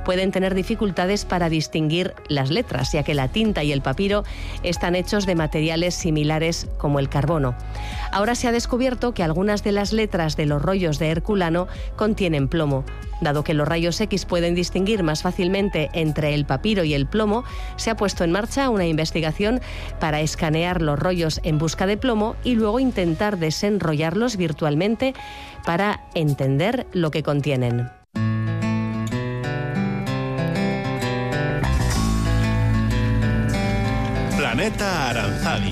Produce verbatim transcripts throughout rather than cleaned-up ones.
pueden tener dificultades para distinguir las letras, ya que la tinta y el papiro están hechos de materiales similares como el carbono. Ahora se ha descubierto que algunas de las letras de los rollos de herculano contienen plomo. Dado que los rayos X pueden distinguir más fácilmente entre el papiro y el plomo, se ha puesto en marcha una investigación para escanear los rollos en busca de plomo y luego intentar desenrollarlos virtualmente para entender lo que contienen. Planeta Aranzadi.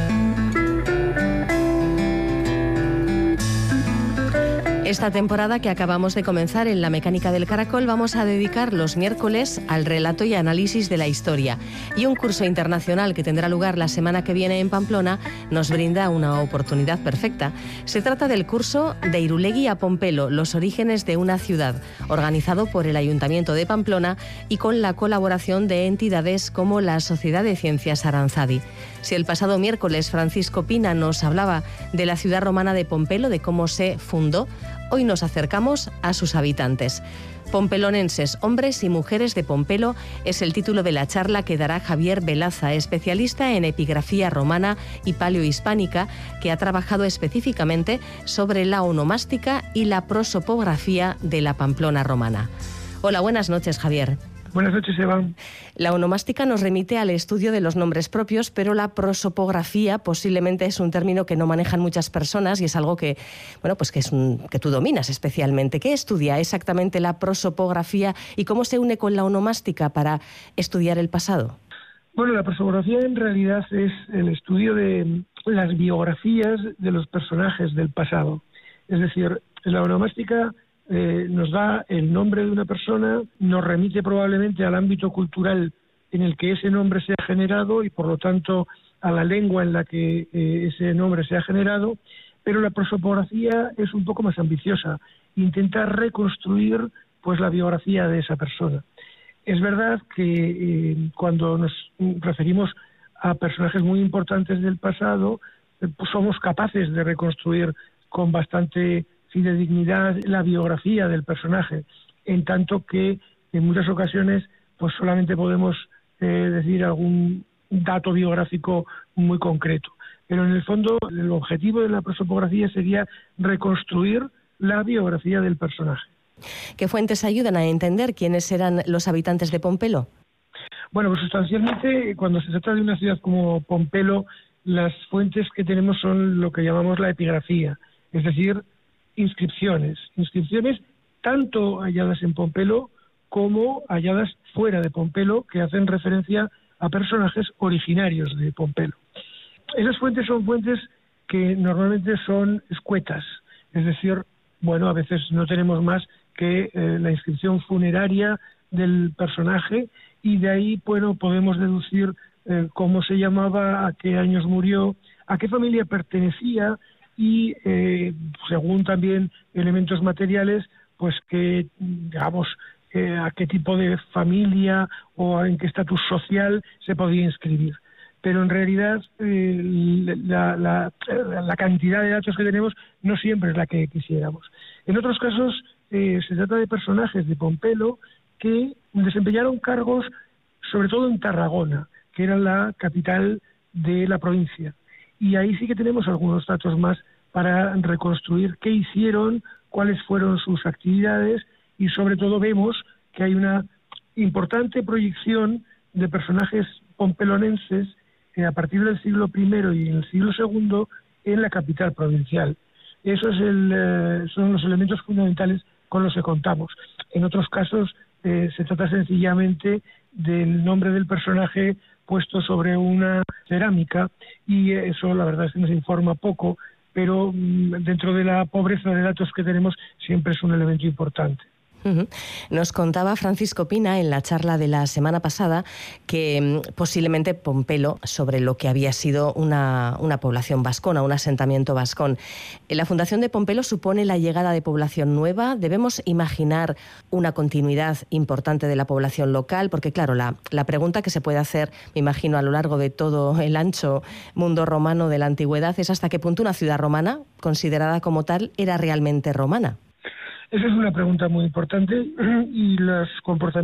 Esta temporada que acabamos de comenzar en La Mecánica del Caracol vamos a dedicar los miércoles al relato y análisis de la historia. Y un curso internacional que tendrá lugar la semana que viene en Pamplona nos brinda una oportunidad perfecta. Se trata del curso De Irulegui a Pompelo, los orígenes de una ciudad, organizado por el Ayuntamiento de Pamplona y con la colaboración de entidades como la Sociedad de Ciencias Aranzadi. Si el pasado miércoles Francisco Pina nos hablaba de la ciudad romana de Pompelo, de cómo se fundó, hoy nos acercamos a sus habitantes. Pompelonenses, hombres y mujeres de Pompelo, es el título de la charla que dará Javier Velaza, especialista en epigrafía romana y paleohispánica, que ha trabajado específicamente sobre la onomástica y la prosopografía de la Pamplona romana. Hola, buenas noches, Javier. Buenas noches, Eva. La onomástica nos remite al estudio de los nombres propios, pero la prosopografía posiblemente es un término que no manejan muchas personas y es algo que, bueno, pues que es un, que tú dominas especialmente. ¿Qué estudia exactamente la prosopografía y cómo se une con la onomástica para estudiar el pasado? Bueno, la prosopografía en realidad es el estudio de las biografías de los personajes del pasado. Es decir, la onomástica Eh, nos da el nombre de una persona, nos remite probablemente al ámbito cultural en el que ese nombre se ha generado y por lo tanto a la lengua en la que eh, ese nombre se ha generado, pero la prosopografía es un poco más ambiciosa, intenta reconstruir pues la biografía de esa persona. Es verdad que eh, cuando nos referimos a personajes muy importantes del pasado, eh, pues somos capaces de reconstruir con bastante de dignidad la biografía del personaje, en tanto que en muchas ocasiones pues solamente podemos eh, decir algún dato biográfico muy concreto. Pero en el fondo el objetivo de la prosopografía sería reconstruir la biografía del personaje. ¿Qué fuentes ayudan a entender quiénes eran los habitantes de Pompelo? Bueno, pues sustancialmente cuando se trata de una ciudad como Pompelo, las fuentes que tenemos son lo que llamamos la epigrafía, es decir, inscripciones, inscripciones tanto halladas en Pompelo como halladas fuera de Pompelo que hacen referencia a personajes originarios de Pompelo. Esas fuentes son fuentes que normalmente son escuetas, es decir, bueno, a veces no tenemos más que eh, la inscripción funeraria del personaje y de ahí, bueno, podemos deducir eh, cómo se llamaba, a qué años murió, a qué familia pertenecía y eh, según también elementos materiales, pues que, digamos, eh, a qué tipo de familia o en qué estatus social se podía inscribir. Pero en realidad eh, la, la, la cantidad de datos que tenemos no siempre es la que quisiéramos. En otros casos eh, se trata de personajes de Pompelo que desempeñaron cargos sobre todo en Tarragona, que era la capital de la provincia. Y ahí sí que tenemos algunos datos más para reconstruir qué hicieron, cuáles fueron sus actividades y sobre todo vemos que hay una importante proyección de personajes pompelonenses eh, a partir del siglo primero y en el siglo segundo en la capital provincial. Esos es el, eh, son los elementos fundamentales con los que contamos. En otros casos eh, se trata sencillamente del nombre del personaje puesto sobre una cerámica y eso la verdad es que nos informa poco, pero mmm, dentro de la pobreza de datos que tenemos siempre es un elemento importante. Uh-huh. Nos contaba Francisco Pina en la charla de la semana pasada que posiblemente Pompelo, sobre lo que había sido una, una población vascona, un asentamiento vascón. La fundación de Pompelo supone la llegada de población nueva. ¿Debemos imaginar una continuidad importante de la población local? Porque claro, la, la pregunta que se puede hacer, me imagino, a lo largo de todo el ancho mundo romano de la antigüedad es hasta qué punto una ciudad romana, considerada como tal, era realmente romana. Esa es una pregunta muy importante y los comportamientos